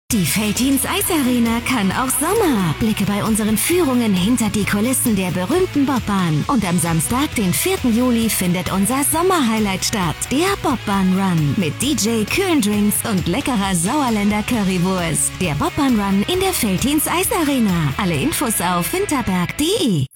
Die Veltins Eisarena kann auch Sommer. Blicke bei unseren Führungen hinter die Kulissen der berühmten Bobbahn. Und am Samstag, den 4. Juli, findet unser Sommerhighlight statt. Der Bobbahn Run. Mit DJ, kühlen Drinks und leckerer Sauerländer Currywurst. Der Bobbahn Run in der Veltins Eisarena. Alle Infos auf winterberg.de.